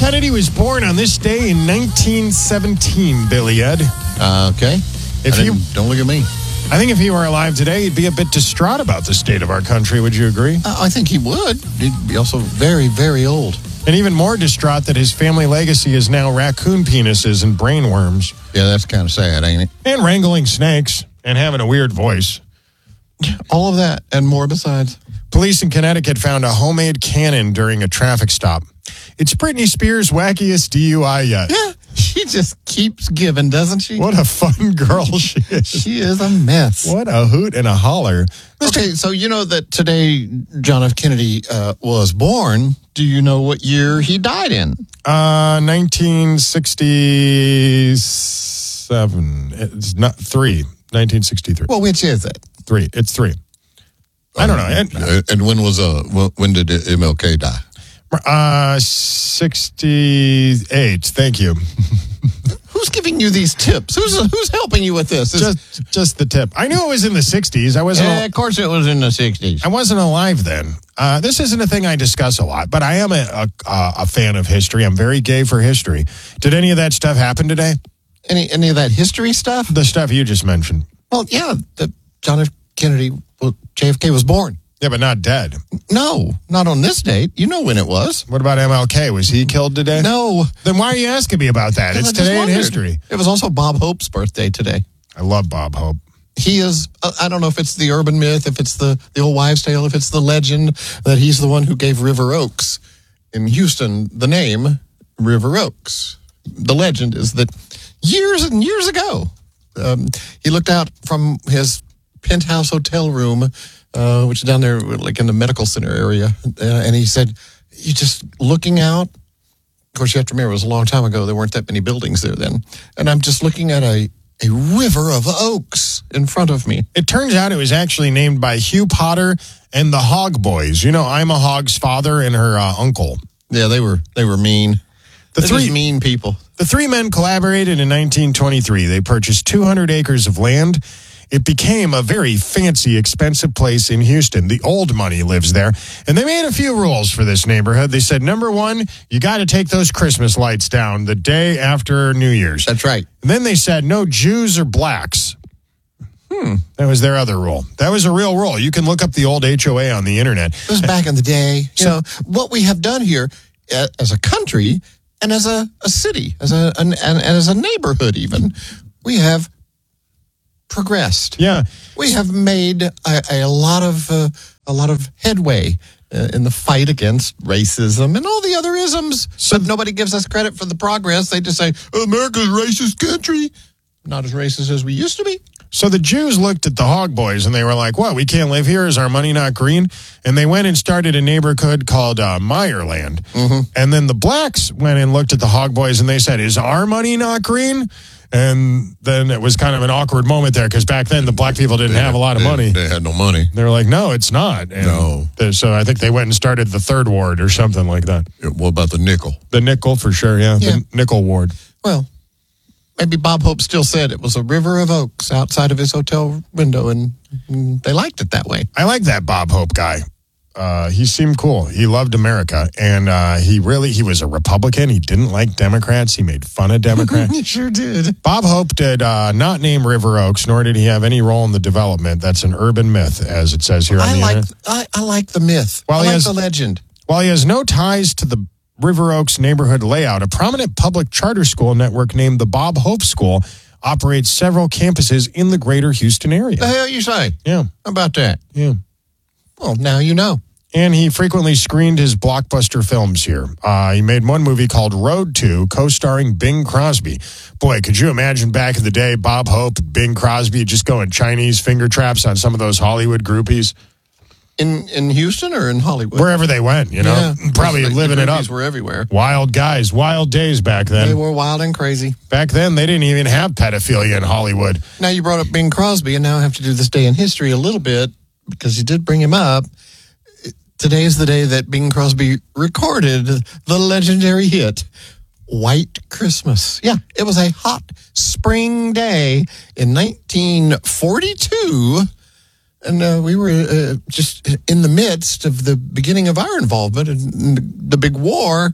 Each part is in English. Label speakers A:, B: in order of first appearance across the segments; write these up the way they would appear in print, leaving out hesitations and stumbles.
A: Kennedy was born on this day in 1917, Billy Ed.
B: Okay. Don't look at me.
A: I think if he were alive today, he'd be a bit distraught about the state of our country. Would you agree?
B: I think he would. He'd be also very, very old.
A: And even more distraught that his family legacy is now raccoon penises and brain worms.
B: Yeah, that's kind of sad, ain't it?
A: And wrangling snakes and having a weird voice.
B: All of that and more besides.
A: Police in Connecticut found a homemade cannon during a traffic stop. It's Britney Spears' wackiest DUI yet.
B: Yeah, she just keeps giving, doesn't she?
A: What a fun girl she is.
B: She is a mess.
A: What a hoot and a holler.
B: Okay, so you know that today John F. Kennedy was born. Do you know what year he died in?
A: 1967. It's not 1963.
B: Well, which is it?
A: 3. It's 3. I don't know.
B: And when did MLK die?
A: 68. Thank you.
B: Who's giving you these tips? Who's helping you with this?
A: Just the tip. I knew it was in the 60s. I wasn't.
B: Of course, it was in the 60s.
A: I wasn't alive then. This isn't a thing I discuss a lot, but I am a fan of history. I'm very gay for history. Did any of that stuff happen today?
B: Any of that history stuff?
A: The stuff you just mentioned.
B: Well, yeah. John F. Kennedy, JFK was born.
A: Yeah, but not dead.
B: No, not on this date. You know when it was.
A: What about MLK? Was he killed today?
B: No.
A: Then why are you asking me about that? It's today in history.
B: It was also Bob Hope's birthday today.
A: I love Bob Hope.
B: He is, I don't know if it's the urban myth, if it's the old wives' tale, if it's the legend that he's the one who gave River Oaks in Houston the name River Oaks. The legend is that years and years ago, he looked out from his penthouse hotel room, which is down there, like in the medical center area. And he said, "You just looking out." Of course, you have to remember, it was a long time ago. There weren't that many buildings there then. And I'm just looking at a river of oaks in front of me.
A: It turns out it was actually named by Hugh Potter and the Hog Boys. You know, I'm a Hog's father and her uncle.
B: Yeah, they were mean. They're just mean people.
A: The 3 men collaborated in 1923. They purchased 200 acres of land. It became a very fancy, expensive place in Houston. The old money lives there. And they made a few rules for this neighborhood. They said, number 1, you got to take those Christmas lights down the day after New Year's.
B: That's right.
A: And then they said, no Jews or blacks. That was their other rule. That was a real rule. You can look up the old HOA on the internet.
B: It was back in the day. You know, what we have done here as a country and as a city, as a neighborhood even, we have progressed.
A: Yeah.
B: We have made a lot of headway in the fight against racism and all the other isms. But nobody gives us credit for the progress. They just say, America's a racist country. Not as racist as we used to be.
A: So the Jews looked at the Hog Boys and they were like, what, we can't live here? Is our money not green? And they went and started a neighborhood called Meyerland. Mm-hmm. And then the blacks went and looked at the Hog Boys and they said, is our money not green? And then it was kind of an awkward moment there because back then the black people didn't have a lot of money.
B: They had no money.
A: They were like, no, it's not. And so I think they went and started the Third Ward or something like that.
B: What about the nickel?
A: The nickel for sure, yeah. The nickel ward.
B: Well, maybe Bob Hope still said it was a river of oaks outside of his hotel window, and they liked it that way.
A: I like that Bob Hope guy. He seemed cool. He loved America, and he was a Republican. He didn't like Democrats. He made fun of Democrats.
B: He sure did.
A: Bob Hope did not name River Oaks, nor did he have any role in the development. That's an urban myth, as it says here on the internet.
B: I like the myth. I like the legend.
A: While he has no ties to the River Oaks neighborhood layout, a prominent public charter school network named the Bob Hope School operates several campuses in the greater Houston area.
B: The hell you say?
A: Yeah.
B: How about that?
A: Yeah.
B: Well, now you know.
A: And he frequently screened his blockbuster films here. He made one movie called Road to, co-starring Bing Crosby. Boy, could you imagine back in the day, Bob Hope, Bing Crosby just going Chinese finger traps on some of those Hollywood groupies?
B: In Houston or in Hollywood?
A: Wherever they went, you know. Yeah, probably living it up.
B: The groupies were everywhere.
A: Wild guys, wild days back then.
B: They were wild and crazy.
A: Back then, they didn't even have pedophilia in Hollywood.
B: Now you brought up Bing Crosby, and now I have to do this day in history a little bit because you did bring him up. Today is the day that Bing Crosby recorded the legendary hit, White Christmas. Yeah, it was a hot spring day in 1942, and we were just in the midst of the beginning of our involvement in the big war,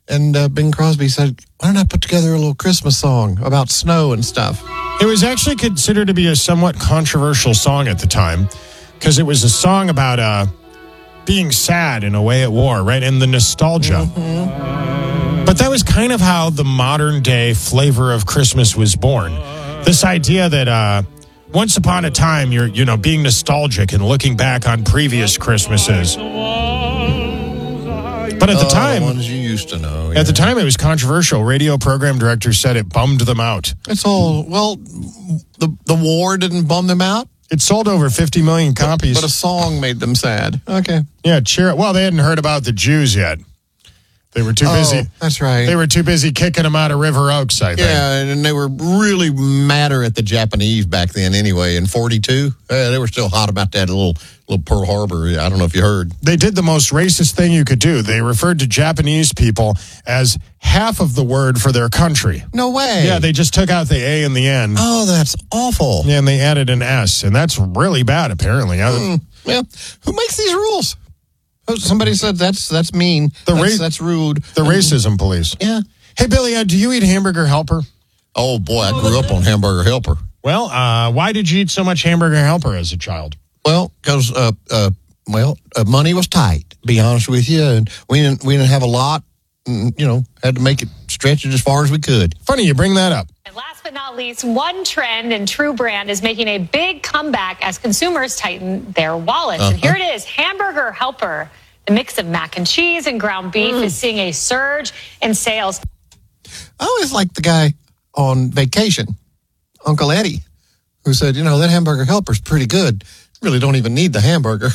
B: And Bing Crosby said, why don't I put together a little Christmas song about snow and stuff?
A: It was actually considered to be a somewhat controversial song at the time because it was a song about being sad and away at war, right? And the nostalgia. Mm-hmm. But that was kind of how the modern day flavor of Christmas was born. This idea that once upon a time you're, being nostalgic and looking back on previous Christmases. But at the time,
B: the ones you used to know.
A: At the time, it was controversial. Radio program director said it bummed them out.
B: It's all, the war didn't bum them out.
A: It sold over 50 million copies.
B: But a song made them sad. Okay.
A: Yeah, well, they hadn't heard about the Jews yet. They were too busy.
B: That's right.
A: They were too busy kicking them out of River Oaks, I think.
B: Yeah, and they were really madder at the Japanese back then anyway. In 42, they were still hot about that little Pearl Harbor. I don't know if you heard.
A: They did the most racist thing you could do. They referred to Japanese people as half of the word for their country.
B: No way.
A: Yeah, they just took out the A in the end.
B: Oh, that's awful.
A: Yeah, and they added an S, and that's really bad, apparently.
B: Yeah. Who makes these rules? Somebody said that's mean. That's rude.
A: The racism police.
B: Yeah.
A: Hey, Billy, do you eat Hamburger Helper?
B: Oh, boy, I grew up on Hamburger Helper.
A: Well, why did you eat so much Hamburger Helper as a child?
B: Well, because money was tight, to be honest with you, and we didn't have a lot. Had to make it stretch it as far as we could.
A: Funny you bring that up.
C: And last but not least, one trend in True Brand is making a big comeback as consumers tighten their wallets. And here it is, Hamburger Helper. The mix of mac and cheese and ground beef is seeing a surge in sales.
B: I always liked the guy on vacation, Uncle Eddie, who said, that Hamburger Helper's pretty good. Really don't even need the hamburger.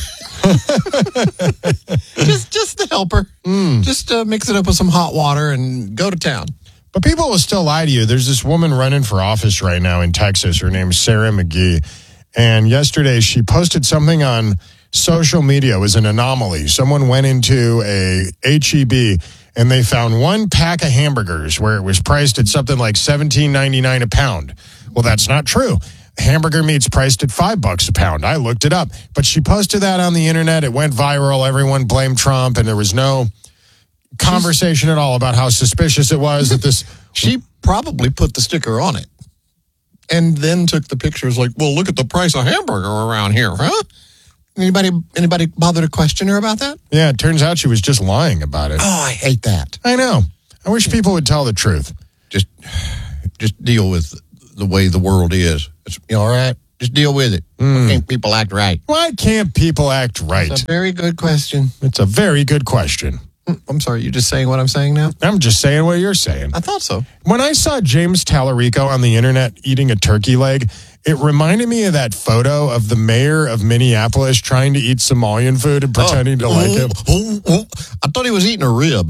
B: just the helper. Just mix it up with some hot water and go to town.
A: But people will still lie to you. There's this woman running for office right now in Texas. Her name's Sarah McGee. And yesterday she posted something on social media. It was an anomaly. Someone went into a H-E-B and they found one pack of hamburgers where it was priced at something like $17.99 a pound. Well, that's not true. Hamburger meat's priced at $5 a pound. I looked it up. But she posted that on the internet. It went viral. Everyone blamed Trump, and there was no conversation at all about how suspicious it was that this...
B: She probably put the sticker on it and then took the pictures like, well, look at the price of hamburger around here, huh? Anybody bother to question her about that?
A: Yeah, it turns out she was just lying about it.
B: Oh, I hate that.
A: I know. I wish people would tell the truth.
B: Just deal with the way the world is. It's, all right? Just deal with it. Why can't people act right?
A: Why can't people act right?
B: That's a very good question.
A: It's a very good question.
B: I'm sorry, you're just saying what I'm saying now?
A: I'm just saying what you're saying.
B: I thought so.
A: When I saw James Tallarico on the internet eating a turkey leg, it reminded me of that photo of the mayor of Minneapolis trying to eat Somalian food and pretending to like it.
B: I thought he was eating a rib.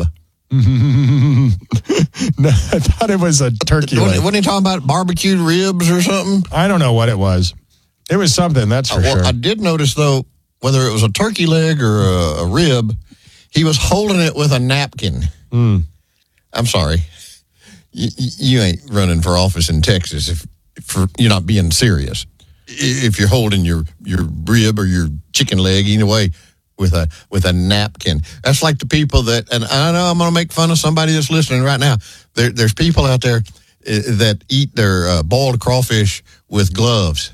A: No, I thought it was a turkey leg.
B: Wasn't he talking about barbecued ribs or something?
A: I don't know what it was. It was something, that's for sure.
B: I did notice, though, whether it was a turkey leg or a rib, he was holding it with a napkin. I'm sorry. You ain't running for office in Texas if you're not being serious. If you're holding your rib or your chicken leg, either way, with a napkin. That's like the people that, and I know I'm going to make fun of somebody that's listening right now. There's people out there that eat their boiled crawfish with gloves.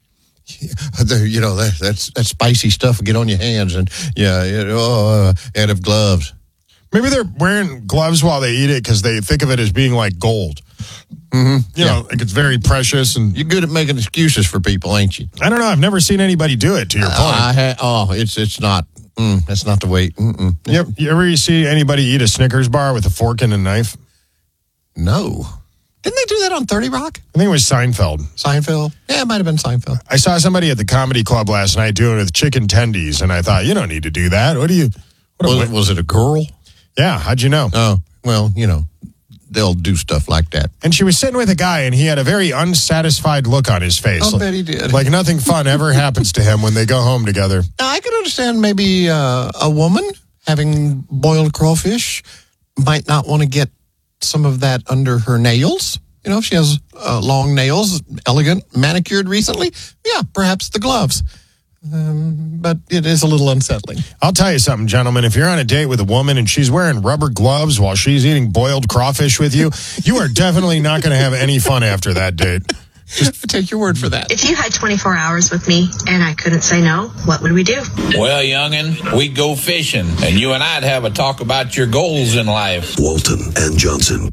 B: That's spicy stuff will get on your hands, and out of gloves.
A: Maybe they're wearing gloves while they eat it because they think of it as being like gold. You know, like it's very precious. And
B: you're good at making excuses for people, ain't you?
A: I don't know. I've never seen anybody do it, to your point.
B: It's not. That's not the way.
A: Yep. You ever see anybody eat a Snickers bar with a fork and a knife?
B: No. Didn't they do that on 30 Rock?
A: I think it was Seinfeld.
B: Seinfeld? Yeah, it might have been Seinfeld.
A: I saw somebody at the comedy club last night doing it with chicken tendies, and I thought, you don't need to do that.
B: Was it a girl?
A: Yeah, how'd you know?
B: Oh, well, they'll do stuff like that.
A: And she was sitting with a guy, and he had a very unsatisfied look on his face.
B: I bet he did.
A: Like nothing fun ever happens to him when they go home together.
B: Now, I can understand maybe a woman having boiled crawfish might not want to get some of that under her nails. If she has long nails, elegant, manicured recently, yeah, perhaps the gloves. but it is a little unsettling.
A: I'll tell you something, gentlemen. If you're on a date with a woman and she's wearing rubber gloves while she's eating boiled crawfish with you, you are definitely not going to have any fun after that date.
B: Just take your word for that.
D: If you had 24 hours with me and I couldn't say no, what would we do?
E: Well, youngin', we'd go fishing, and you and I'd have a talk about your goals in life.
F: Walton and Johnson.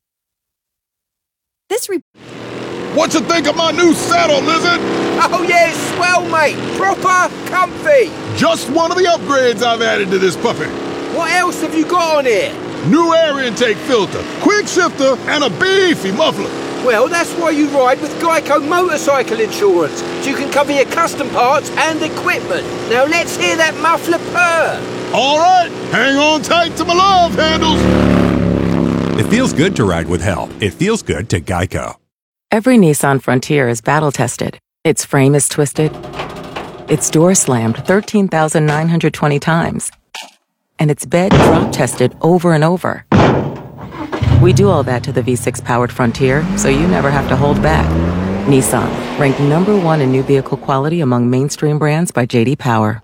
G: What you think of my new saddle, Lizard?
H: Oh yeah, it's swell, mate. Proper comfy.
G: Just one of the upgrades I've added to this puppy.
H: What else have you got on here?
G: New air intake filter, quick shifter, and a beefy muffler.
H: Well, that's why you ride with Geico Motorcycle Insurance, so you can cover your custom parts and equipment. Now let's hear that muffler purr.
G: All right, hang on tight to my love handles.
I: It feels good to ride with help. It feels good to Geico.
J: Every Nissan Frontier is battle-tested. Its frame is twisted. Its door slammed 13,920 times. And its bed drop-tested over and over. We do all that to the V6-powered Frontier, so you never have to hold back. Nissan, ranked #1 in new vehicle quality among mainstream brands by J.D. Power.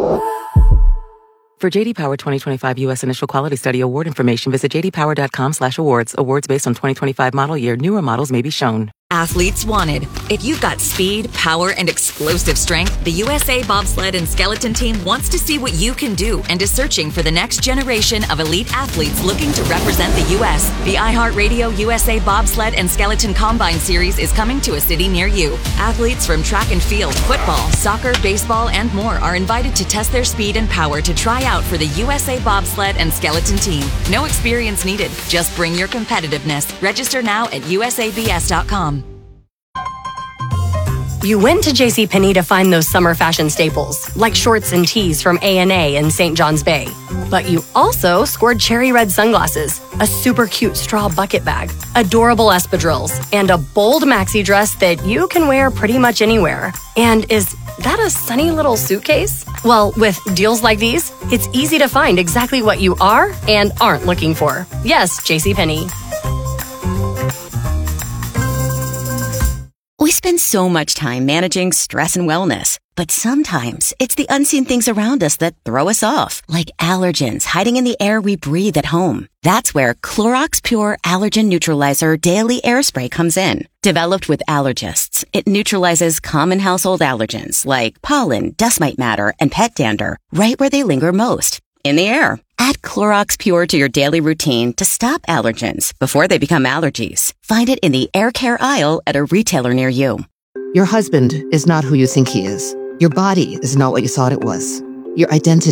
J: For J.D. Power 2025 U.S. Initial Quality Study award information, visit jdpower.com/awards. Awards based on 2025 model year. Newer models may be shown.
K: Athletes wanted. If you've got speed, power, and explosive strength, the USA Bobsled and Skeleton Team wants to see what you can do and is searching for the next generation of elite athletes looking to represent the U.S. The iHeartRadio USA Bobsled and Skeleton Combine Series is coming to a city near you. Athletes from track and field, football, soccer, baseball, and more are invited to test their speed and power to try out for the USA Bobsled and Skeleton Team. No experience needed. Just bring your competitiveness. Register now at usabs.com.
L: You went to JCPenney to find those summer fashion staples, like shorts and tees from A&A and St. John's Bay. But you also scored cherry red sunglasses, a super cute straw bucket bag, adorable espadrilles, and a bold maxi dress that you can wear pretty much anywhere. And is that a sunny little suitcase? Well, with deals like these, it's easy to find exactly what you are and aren't looking for. Yes, JCPenney.
M: We spend so much time managing stress and wellness, but sometimes it's the unseen things around us that throw us off, like allergens hiding in the air we breathe at home. That's where Clorox Pure Allergen Neutralizer Daily Air Spray comes in. Developed with allergists, it neutralizes common household allergens like pollen, dust mite matter, and pet dander right where they linger most, in the air. Add Clorox Pure to your daily routine to stop allergens before they become allergies. Find it in the air care aisle at a retailer near you.
N: Your husband is not who you think he is. Your body is not what you thought it was. Your identity